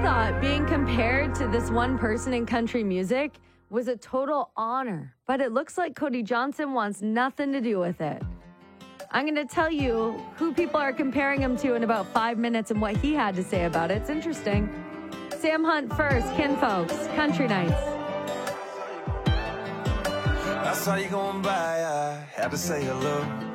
thought being compared to this one person in country music was a total honor, but it looks like Cody Johnson wants nothing to do with it. I'm going to tell you who people are comparing him to in about 5 minutes and what he had to say about it. It's interesting. Sam Hunt first, Kinfolks, Country Nights. I saw you going by, I had to say hello.